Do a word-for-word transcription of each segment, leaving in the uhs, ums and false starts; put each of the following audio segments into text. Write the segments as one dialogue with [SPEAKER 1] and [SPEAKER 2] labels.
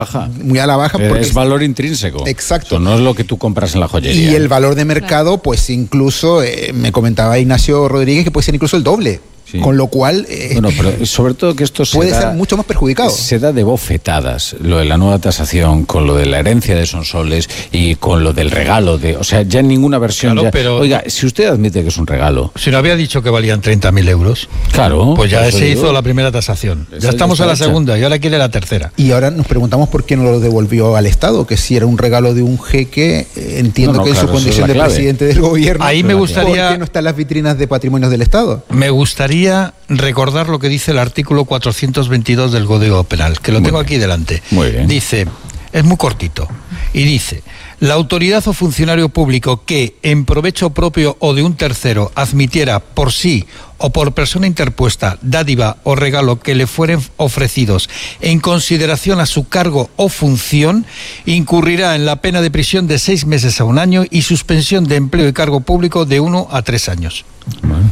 [SPEAKER 1] baja.
[SPEAKER 2] Muy a la baja. Porque
[SPEAKER 1] es valor intrínseco.
[SPEAKER 2] Exacto.
[SPEAKER 1] Esto no es lo que tú compras en la joyería.
[SPEAKER 2] Y el valor de mercado, pues incluso, eh, me comentaba Ignacio Rodríguez, que puede ser incluso el doble. Sí. Con lo cual, eh,
[SPEAKER 1] bueno, pero sobre todo que esto se
[SPEAKER 2] puede
[SPEAKER 1] da,
[SPEAKER 2] ser mucho más perjudicado.
[SPEAKER 1] Se da de bofetadas, lo de la nueva tasación, con lo de la herencia de Sonsoles y con lo del regalo. de O sea, ya en ninguna versión.
[SPEAKER 3] Claro,
[SPEAKER 1] ya,
[SPEAKER 3] pero,
[SPEAKER 1] oiga, si usted admite que es un regalo.
[SPEAKER 3] Si no había dicho que valían treinta mil euros.
[SPEAKER 1] Claro.
[SPEAKER 3] Pues ya se hizo la primera tasación. Ya estamos a la segunda y ahora quiere la tercera.
[SPEAKER 2] Y ahora nos preguntamos por qué no lo devolvió al Estado, que si era un regalo de un jeque, entiendo no, no, que claro, en su condición de presidente del gobierno.
[SPEAKER 3] Ahí me gustaría.
[SPEAKER 2] ¿Por qué no están las vitrinas de patrimonios del Estado?
[SPEAKER 3] Me gustaría recordar lo que dice el artículo cuatrocientos veintidós del Código Penal, que lo muy tengo bien. Aquí delante.
[SPEAKER 1] Muy bien.
[SPEAKER 3] Dice, es muy cortito, y dice: la autoridad o funcionario público que, en provecho propio o de un tercero, admitiera por sí o por persona interpuesta dádiva o regalo que le fueren ofrecidos en consideración a su cargo o función, incurrirá en la pena de prisión de seis meses a un año y suspensión de empleo y cargo público de uno a tres años. Bueno.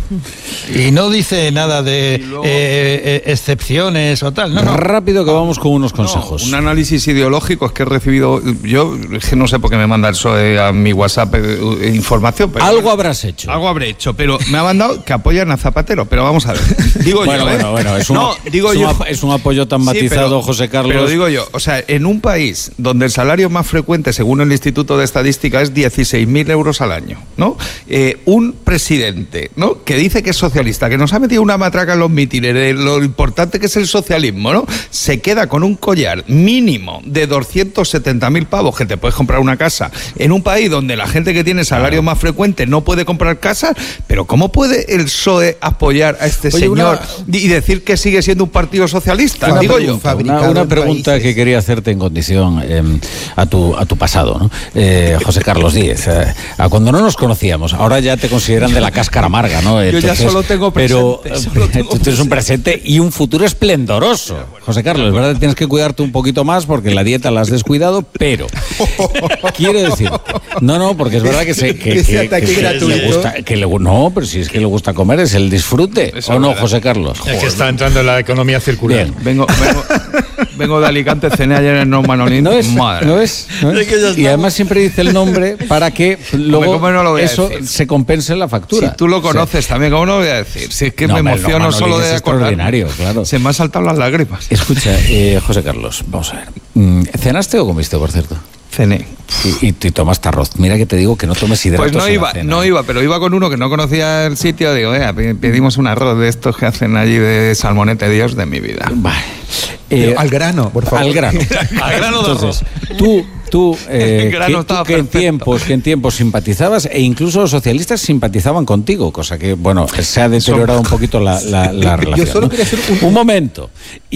[SPEAKER 3] Y no dice nada de luego, eh, eh, excepciones o tal. No, no.
[SPEAKER 1] Rápido que vamos con unos consejos.
[SPEAKER 4] No, un análisis ideológico es que he recibido, yo es que no sé por qué me manda eso a mi WhatsApp eh, información. Pero
[SPEAKER 1] algo habrás hecho.
[SPEAKER 4] Algo habré hecho, pero me ha mandado que apoyan a Zapatero, pero vamos a ver. Digo
[SPEAKER 1] bueno,
[SPEAKER 4] yo,
[SPEAKER 1] bueno,
[SPEAKER 4] ¿eh?
[SPEAKER 1] bueno, es, una,
[SPEAKER 4] no, digo
[SPEAKER 1] es,
[SPEAKER 4] yo,
[SPEAKER 1] una, es un apoyo tan matizado, sí, pero, José Carlos.
[SPEAKER 4] Pero digo yo, o sea, en un país donde el salario más frecuente, según el Instituto de Estadística, es dieciséis mil euros al año, ¿no? Eh, un presidente, ¿no?, que dice que es socialista, que nos ha metido una matraca en los mítines, de lo importante que es el socialismo, ¿no?, se queda con un collar mínimo de doscientos setenta mil pavos, que te puedes comprar una casa, en un país donde la gente que tiene salario más frecuente no puede comprar casas. Pero ¿cómo puede el P S O E apoyar a este Oye, señor una... y decir que sigue siendo un partido socialista?
[SPEAKER 1] Una,
[SPEAKER 4] digo yo.
[SPEAKER 1] Una, una pregunta países. que quería hacerte en condición eh, a tu a tu pasado, ¿no? Eh, José Carlos Díez, eh, a cuando no nos conocíamos, ahora ya te consideran de la cáscara amarga, ¿no?
[SPEAKER 4] Entonces, yo ya solo tengo presente.
[SPEAKER 1] Pero
[SPEAKER 4] solo tengo
[SPEAKER 1] tú tienes un presente y un futuro esplendoroso. José Carlos, es verdad que tienes que cuidarte un poquito más porque la dieta la has descuidado, pero quiero decir, no, no, porque es verdad que se que, que, que, que, que le gusta, que le, no, pero si es que le gusta comer, es el disfrute. Eso ¿o no, verdad. José Carlos?
[SPEAKER 3] Es que está entrando en la economía circular.
[SPEAKER 4] Bien. Vengo, vengo, vengo de Alicante, cené ayer en No Manolín.
[SPEAKER 1] No es, Madre. no es, no es. Y además siempre dice el nombre para que luego
[SPEAKER 4] no lo
[SPEAKER 1] eso se compense en la factura.
[SPEAKER 4] Si tú lo conoces, o sea, también, ¿cómo no lo voy a decir? Si es que
[SPEAKER 1] no,
[SPEAKER 4] me emociono
[SPEAKER 1] no,
[SPEAKER 4] solo de
[SPEAKER 1] acordarme. Claro.
[SPEAKER 4] Se me han saltado las lágrimas.
[SPEAKER 1] Escucha, eh, José Carlos, vamos a ver. ¿Cenaste o comiste, por cierto?
[SPEAKER 4] Cené.
[SPEAKER 1] Y, y, y tomaste arroz. Mira que te digo que no tomes hidratos.
[SPEAKER 4] Pues no iba,
[SPEAKER 1] cena,
[SPEAKER 4] no
[SPEAKER 1] ¿eh?
[SPEAKER 4] iba, pero iba con uno que no conocía el sitio. Digo, eh, pedimos un arroz de estos que hacen allí de salmonete, Dios de mi vida.
[SPEAKER 1] Vale. Eh,
[SPEAKER 2] al grano, por favor.
[SPEAKER 1] Al grano.
[SPEAKER 3] al grano de
[SPEAKER 1] Entonces, tú, tú, eh, que, tú que, en tiempos, que en tiempos simpatizabas e incluso los socialistas simpatizaban contigo, cosa que, bueno, se ha deteriorado un poquito la, la, la relación.
[SPEAKER 2] Yo solo
[SPEAKER 1] ¿no?
[SPEAKER 2] quería hacer un...
[SPEAKER 1] un momento.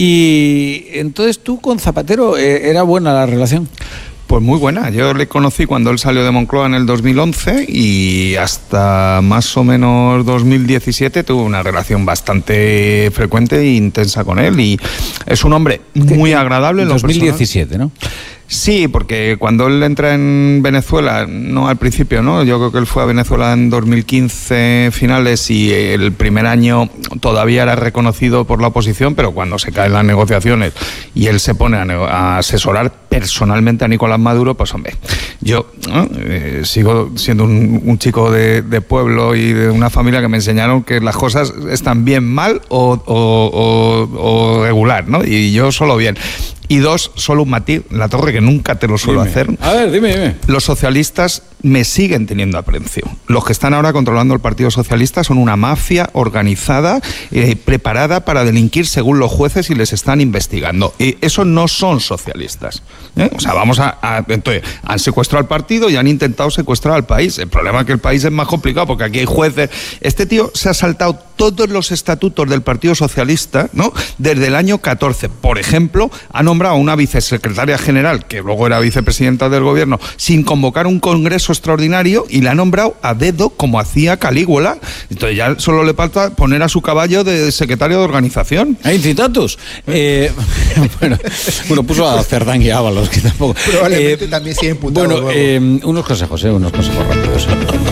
[SPEAKER 1] Y entonces tú con Zapatero, eh, ¿era buena la relación?
[SPEAKER 4] Pues muy buena. Yo le conocí cuando él salió de Moncloa en el dos mil once y hasta más o menos dos mil diecisiete tuve una relación bastante frecuente e intensa con él, y es un hombre muy agradable en lo
[SPEAKER 1] dos mil diecisiete, ¿no?
[SPEAKER 4] Sí, porque cuando él entra en Venezuela, no al principio, ¿no? Yo creo que él fue a Venezuela en dos mil quince finales y el primer año todavía era reconocido por la oposición, pero cuando se caen las negociaciones y él se pone a, a asesorar personalmente a Nicolás Maduro, pues hombre, yo ¿no? eh, sigo siendo un, un chico de, de pueblo y de una familia que me enseñaron que las cosas están bien, mal o, o, o, o regular, ¿no? Y yo solo bien. Y dos, solo un matiz, La Torre, que nunca te lo suelo
[SPEAKER 1] dime.
[SPEAKER 4] hacer.
[SPEAKER 1] A ver, dime, dime.
[SPEAKER 4] Los socialistas me siguen teniendo aprehensión. Los que están ahora controlando el Partido Socialista son una mafia organizada, eh, preparada para delinquir según los jueces y les están investigando. Y eso no son socialistas. ¿eh? O sea, vamos a, a... Entonces, han secuestrado al partido y han intentado secuestrar al país. El problema es que el país es más complicado porque aquí hay jueces. Este tío se ha saltado todos los estatutos del Partido Socialista, ¿no? Desde el año catorce. Por ejemplo, ha nombrado a una vicesecretaria general, que luego era vicepresidenta del gobierno, sin convocar un congreso extraordinario, y la ha nombrado a dedo como hacía Calígula. Entonces ya solo le falta poner a su caballo de secretario de organización.
[SPEAKER 1] ¿Hay incitatus? Eh, bueno, bueno, puso a Cerdán y Ábalos, que tampoco...
[SPEAKER 2] Probablemente eh, también sigue imputado.
[SPEAKER 1] Bueno, eh, unos consejos, eh, unos consejos rápidos.